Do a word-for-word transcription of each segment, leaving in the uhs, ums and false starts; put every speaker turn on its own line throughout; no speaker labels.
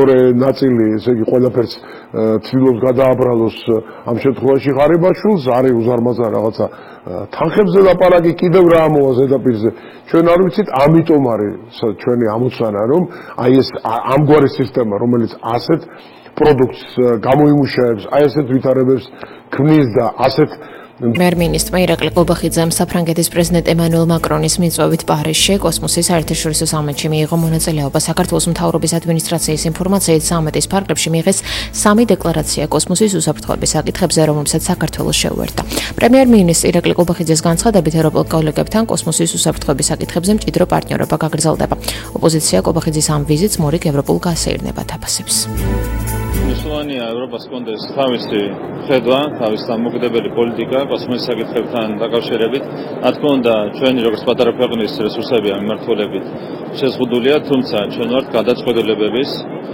მეორე ნაწილი, ესე იგი ყველაფერს ცდილობს გადააბრალოს ამ შემთხვევაში ღარიბაშვილს, არის უზარმაზარ რაღაცა თანხებზე ლაპარაკი კიდევ რა ამოვა ზედაპირზე. ჩვენ არ ვიცით, ამიტომ არის ჩვენი ამოცანა, რომ აი ეს ამგვარი სისტემა, რომელიც ასეთ პროდუქტს გამოიმუშავებს, აი ასეთ ვითარებებს ქმნის და ასეთ
პრემიერ-მინისტრმა ირაკლი ყუბახიძემ საფრანგეთის პრეზიდენტ ემანუელ მაკრონის მიწვევით პარიზში კოსმოსის საერთაშორისო სამიტში მიიღო მონაწილეობა. საქართველოს მთავრობის ადმინისტრაციის ინფორმაციით სამიტის ფარგლებში მიიღეს სამი დეკლარაცია კოსმოსის უსაფრთხოების საკითხებზე, რომელსაც საქართველოს შეუერთდა. პრემიერ-მინისტრის ირაკლი ყუბახიძის განცხადებით, ევროპელ კოლეგებთან კოსმოსის უსაფრთხოების საკითხებზე მჭიდრო პარტნიორობა გაგრძელდება. ოპოზიცია ყუბახიძის ამ ვიზიტს მორიგ ევროპულ გასეირნებად აფასებს.
მნიშვნელოვანია ევროპას კონდეს თავისი ხედვა, თავისი დამოუკიდებელი პოლიტიკა კოსმოსის საკითხებთან დაკავშირებით. რა თქმა უნდა, ჩვენი როგორც პატარა ქვეყნის რესურსები ამ მიმართულებით შეზღუდულია, თუმცა ჩვენ ვართ გადაწყვეტილებების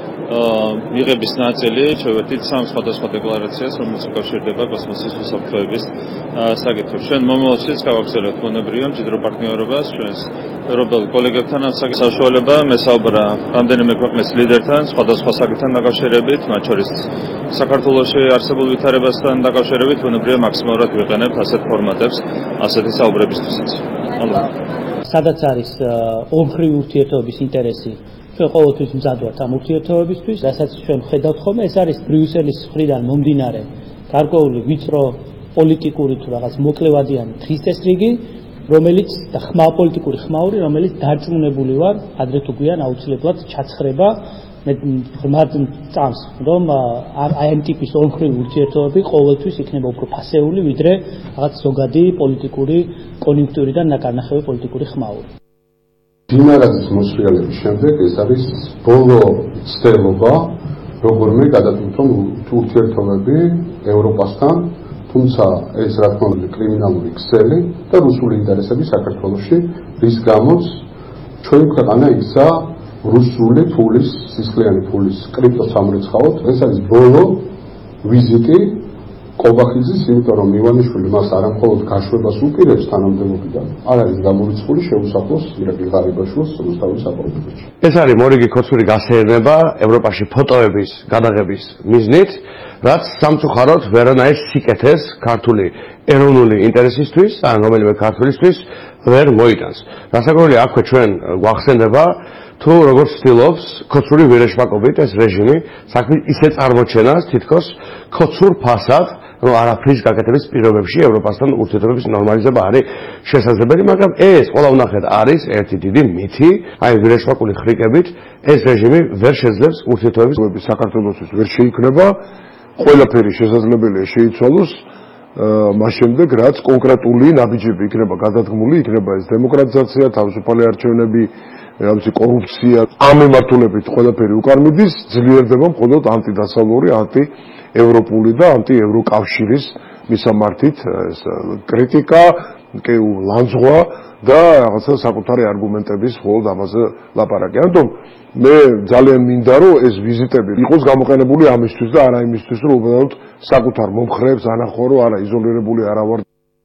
მიღების ნაწილი, შევერთით სამ სხვადასხვა დეკლარაციას, რომელიც უკავშირდება კოსმოსის უსაფრთხოების საკითხებს. ჩვენ მომავალშიც გავაგრძელებთ ბუნებრივია მჭიდრო პარტნიორობას ჩვენს ევროპელ კოლეგებთან ამ საკითხის საშუალება მესაუბრა რამდენიმე ქვეყნის ლიდერთან სხვადასხვა საკითხთან დაკავშირებით, მათ შორის საქართველოში არსებულ ვითარებასთან დაკავშირებით ბუნებრივია მაქსიმალურად ვიყენებთ ასეთ ფორმატებს, ასეთი საუბრებისთვისაც.
სადაც არის ორმხრივი ურთიერთობების ინტერესი, ჩვენ ყოველთვის მზად ვართ ამ ურთიერთობებისთვის, რასაც ჩვენ ხედავთ ხოლმე, ეს არის ბრიუსელის მხრიდან მომდინარე გარკვეული ვიწრო პოლიტიკური თუ რაღაც მოკლევადიანი დღის წესრიგი, რომელიც და ხმა პოლიტიკური ხმაური, რომელიც დარწმუნებული ვარ, ადრე თუ გვიან აუცილებლად ჩაცხრება. მე ღრმად წამს, რომ აი ამ ტიპის ორმხრივი ურთიერთობები ყოველთვის იქნება უფრო ფასეული, ვიდრე რაღაც ზოგადი პოლიტიკური კონიუნქტურიდან ნაკარნახევი პოლიტიკური ხმაური.
დინარაძის მოსრიალების შემდეგ ეს არის ბოლო ცდელობა, როგორმე გადაწყვეტ რომ ურთიერთობები ევროპასთან, თუმცა ეს რა თქმა უნდა კრიმინალური ქსელი და რუსული ინტერესები საქართველოში, რის გამოც ჩვენი ქვეყანა იქცა რუსული ფულის, სისხლიანი ფულის კრიპტოსამრეცხაოდ. ეს არის ბოლო ვიზიტი ყობახიძის, იმიტომ რომ ივანიშვილი მას არამხოლოდ გაშვებას უპირებს თანამდებობიდან, არ არის გამორიცხული შეუსახლოს ირაკლი ღარიბაშვილს რუსთავის საპროფესიო.
ეს არის მორიგი ქორწილი გასეირნება ევროპაში ფოტოების გადაღების მიზნით, რაც სამწუხაროდ ვერანაირ სიკეთეს ქართული ეროვნული ინტერესისთვის ან რომელიმე ქართულისთვის ვერ მოიტანს. რასაკვირველია, აქვე ჩვენ გვახსენდება თუ როგორც ცდილობს ქორწილი ვერეშმაკობით ეს რეჟიმი საქმე ისე წარმოჩენას თითქოს ქორწილ ფასად, რომ არაფრის გაკეთების პირობებში ევროპასთან ურთიერთობების ნორმალიზება არის შესაძლებელი, მაგრამ ეს ყველა უნახეთ არის ერთი დიდი მითი, აი ვერეშმაკული ხრიკებით ეს რეჟიმი ვერ შეძლებს ურთიერთობების
საქართველოსთვის ვერ შეიქმნება, ყველაფერი შესაძლებელია შეიცვალოს მას შემდეგ, რაც კონკრეტული ნაბიჯები იქნება გადადგმული, იქნება ეს დემოკრატიზაცია, თავისუფალი არჩევნები, რაღაცი კორუფცია, ამ მიმართულებით ყველაფერი უკან მიდის, ძლიერდება მხოლოდ ანტიდასავლური, ანტიევროპული და ანტიევროკავშირის მისამართით ეს კრიტიკა, ლანძღვა და რაღაცა საკუთარი არგუმენტების მხოლოდ ამაზე ლაპარაკი. ამიტომ მე ძალიან მინდა რომ ეს ვიზიტები იყოს გამოყენებული ამისთვის და არა იმისთვის, რომ უბრალოდ საკუთარ მომხრეებს ანახო, რომ არა იზოლირებული არა ვარ.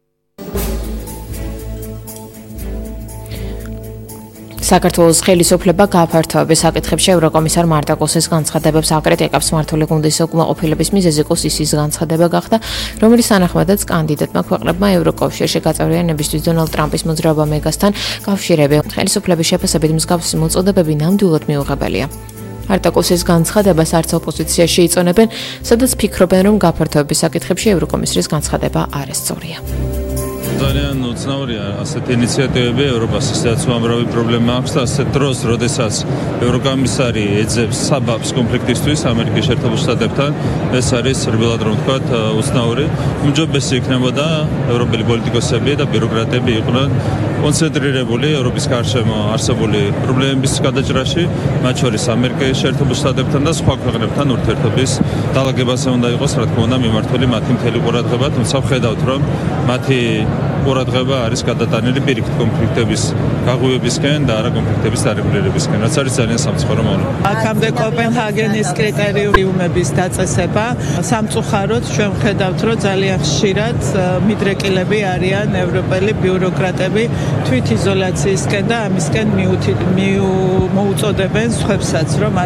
საქართველოს ხელისუფლება გააფართოვების საკითხებში ევროკომისარ მარტაკოსის განცხადებებს აკრიტიკებს. მართული გუნდის უკმაყოფილების მიზეზი კოსისის განცხადება გახდა, რომელიც თანახმადაც კანდიდატმა ქვეყნებმა ევროკავშირში გაწევრიანებისთვის დონალდ ტრამპის მოძრაობა მეგასთან კავშირები. ხელისუფლების შეფასებით მსგავსი მოწოდებები ნამდვილად მიუღებელია. მარტაკოსის განცხადებას არც ოპოზიციაში იწონებენ, სადაც ფიქრობენ, რომ გააფართოვების საკითხებში ევროკომისრის განცხადება არასწორია.
ძალიან უცნაურია ასეთი ინიციატივები ევროპას, ისედაც უამრავი პრობლემა აქვს და ასეთ დროს, როდესაც ევროკომისარი ეძებს საბაბს კონფლიქტისთვის ამერიკის შეერთებულ შტატებთან, ეს არის რბილად რომ ვთქვათ უცნაური. უმჯობესი იქნებოდა ევროპელი პოლიტიკოსები და ბიუროკრატები იყვნენ კონცენტრირებული ევროპის გარშემო არსებული პრობლემების გადაჭრაში, მათ შორის ამერიკის შეერთებულ შტატებთან და სხვა ქვეყნებთან ურთიერთობის დალაგებაზე უნდა იყოს, რა თქმა უნდა, მიმართული მათი მთელი ყურადღება, თუმცა ვხედავთ, რომ მათი ყურადღება არის გადატანილი პირიქით კონფლიქტების გაღვივებისკენ და არა კონფლიქტების დარეგულირებისკენ, რაც არის ძალიან სამწუხარო მოვლენა.
აქამდე კოპენჰაგენის კრიტერიუმების დაწესება სამწუხაროდ ჩვენ ვხედავთ, რომ ძალიან ხშირად მიდრეკილები არიან ევროპელი ბიუროკრატები თვით იზოლაციისკენ და ამისკენ მიუწოდებენ სხვებსაც, რომ